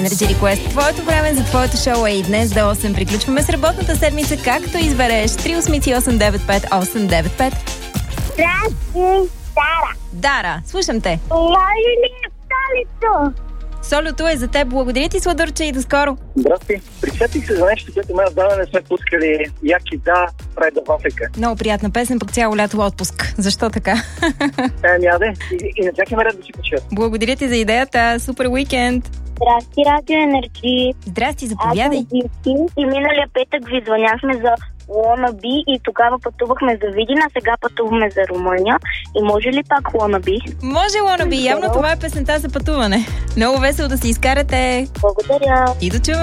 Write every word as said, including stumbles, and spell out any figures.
Energy Request. Твоето време за твоето шоу е и днес до осем. Приключваме с работната седмица, както избереш. три осмици осем девет пет осем девет пет. Здрасти, Дара. Дара, слушам те. Може ли е солито? Солото е за теб. Благодаря ти, Сладурче, и до скоро. Здрасти. Присетих се за нещо, което мен отдавна не сме пускали. Яки да, Pride of Africa. Много приятна песен, по цяло лято отпуск. Защо така? Е, няде. И, и не чакаме ред да си почиват. Благодаря ти за идеята. Супер уикенд. Здрасти, Радио Енерджи. Здрасти, Аз заповядай. съм Вики и миналия петък ви звъняхме за Wannabe и тогава пътувахме за Видин, а сега пътуваме за Румъния. И може ли пак Wannabe? Може, Wannabe. Явно това е песента за пътуване. Много весело да си изкарате. Благодаря. И да чуваме.